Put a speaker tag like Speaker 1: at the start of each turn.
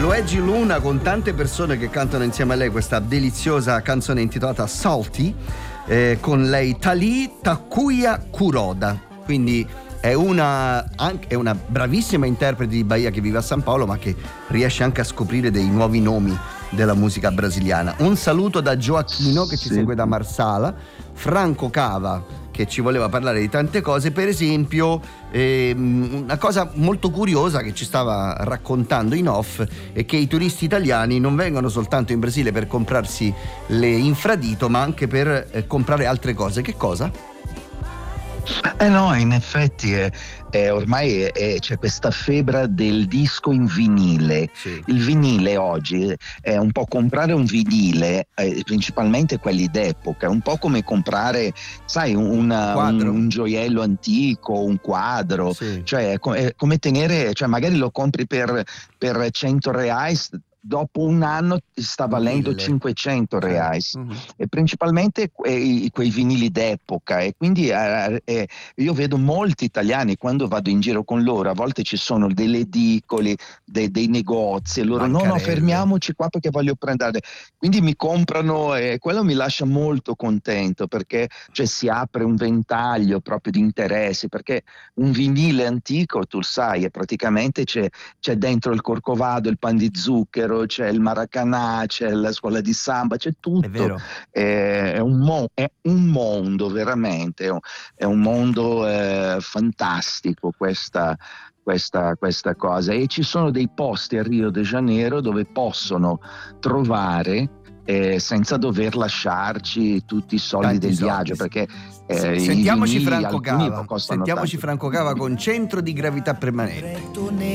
Speaker 1: Luigi Luna, con tante persone che cantano insieme a lei questa deliziosa canzone intitolata Salty, con lei Tali Takuya Kuroda. Quindi è una bravissima interprete di Bahia che vive a San Paolo, ma che riesce anche a scoprire dei nuovi nomi della musica brasiliana. Un saluto da Gioacchino che ci segue da Marsala, Franco Cava che ci voleva parlare di tante cose, per esempio una cosa molto curiosa che ci stava raccontando in off è che i turisti italiani non vengono soltanto in Brasile per comprarsi le infradito, ma anche per comprare altre cose. Che cosa?
Speaker 2: No, in effetti ormai c'è questa febbre del disco in vinile.
Speaker 1: Sì.
Speaker 2: Il vinile oggi è un po' comprare un vinile, principalmente quelli d'epoca, un po' come comprare, sai, un gioiello antico, un quadro.
Speaker 1: Sì.
Speaker 2: Cioè è come tenere, cioè magari lo compri per 100 reais. Dopo un anno ti sta valendo 500 reais. E principalmente quei vinili d'epoca, e quindi io vedo molti italiani quando vado in giro con loro, a volte ci sono delle edicole, dei negozi, e loro no, fermiamoci qua perché voglio prendere, quindi mi comprano, e quello mi lascia molto contento, perché cioè, si apre un ventaglio proprio di interessi, perché un vinile antico, tu sai, è praticamente c'è dentro il Corcovado, il pan di zucchero, c'è il Maracanã, c'è la scuola di samba, c'è tutto.
Speaker 1: È vero.
Speaker 2: È un mondo veramente, è un mondo fantastico questa cosa, e ci sono dei posti a Rio de Janeiro dove possono trovare senza dover lasciarci tutti i soldi del viaggio, perché
Speaker 1: sentiamoci Franco Cava con Centro di Gravità Permanente.